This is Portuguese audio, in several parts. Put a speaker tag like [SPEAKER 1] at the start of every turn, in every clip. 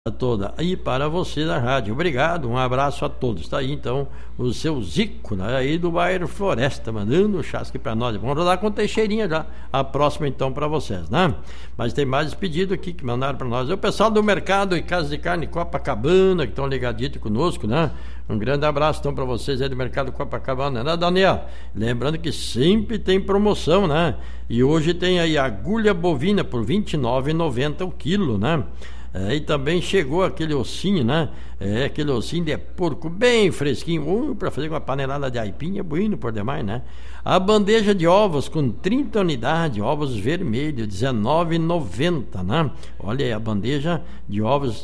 [SPEAKER 1] Toda e para você da rádio, obrigado, um abraço a todos. Tá aí então o seu Zico, né, aí do bairro Floresta, mandando o chasque para nós. Vamos rodar com Teixeirinha já, a próxima então para vocês, né? Mas tem mais pedido aqui que mandaram para nós. É o pessoal do Mercado e Casa de Carne Copacabana que estão ligadinhos conosco, né? Um grande abraço então para vocês aí do Mercado Copacabana, né, Daniel? Lembrando que sempre tem promoção, né? E hoje tem aí agulha bovina por R$ 29,90 o quilo, né? E também chegou aquele ossinho, né? Aquele ossinho de porco bem fresquinho, para fazer com uma panelada de aipim, é bueno por demais, né? A bandeja de ovos com 30 unidades, ovos vermelhos, R$19,90, né? Olha aí a bandeja de ovos,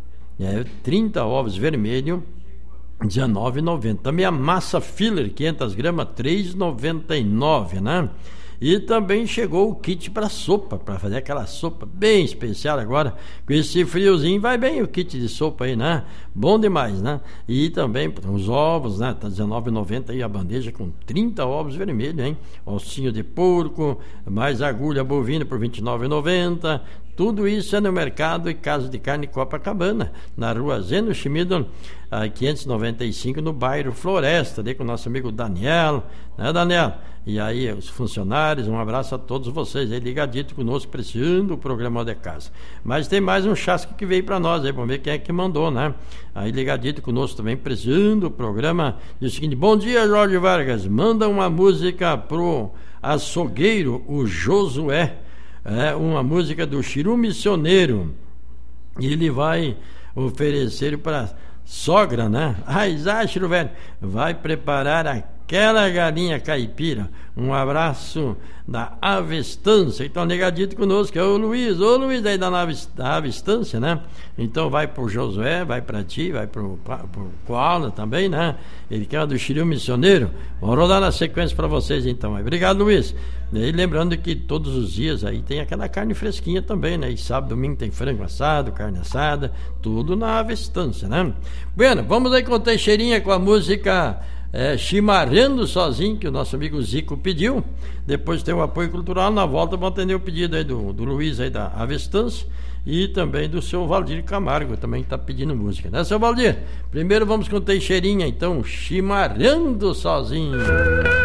[SPEAKER 1] 30 ovos vermelhos, R$19,90. Também a massa filler, 500 gramas, R$3,99, né? E também chegou o kit para sopa, para fazer aquela sopa bem especial agora. Com esse friozinho vai bem o kit de sopa aí, né? Bom demais, né? E também os ovos, né? Tá R$19,90 aí a bandeja com 30 ovos vermelhos, hein? Ossinho de porco, mais agulha bovina por R$29,90. Tudo isso é no Mercado e Casa de Carne Copacabana, na rua Zeno Schmidl, 595, no bairro Floresta, ali com o nosso amigo Daniel, né, Daniel? E aí, os funcionários, um abraço a todos vocês aí, ligadito conosco, preciando do programa de casa. Mas tem mais um chasque que veio para nós aí, vamos ver quem é que mandou, né? Aí, ligadito conosco também, preciando do programa. Diz o seguinte: bom dia, Jorge Vargas, manda uma música pro açougueiro, o Josué. Uma música do Chiru Missioneiro. E ele vai oferecer para sogra, né? Chiru velho, vai preparar aquela galinha caipira. Um abraço da Avestância. Então, ligadito conosco, é o Luiz. Ô Luiz aí da Avestância, né? Então vai pro Josué, vai para ti, vai pro Koala também, né? Ele que é do Chiru Missioneiro. Vamos rodar na sequência para vocês então. Obrigado, Luiz. E lembrando que todos os dias aí tem aquela carne fresquinha também, né? E sábado, domingo tem frango assado, carne assada, tudo na Avestância, né? Bueno, vamos aí com o Teixeirinha com a música Chimarrando Sozinho, que o nosso amigo Zico pediu. Depois tem o apoio cultural. Na volta vamos atender o pedido aí do Luiz aí da Avestância e também do seu Valdir Camargo, também que está pedindo música, né, seu Valdir? Primeiro vamos com o Teixeirinha, então, Chimarrando Sozinho.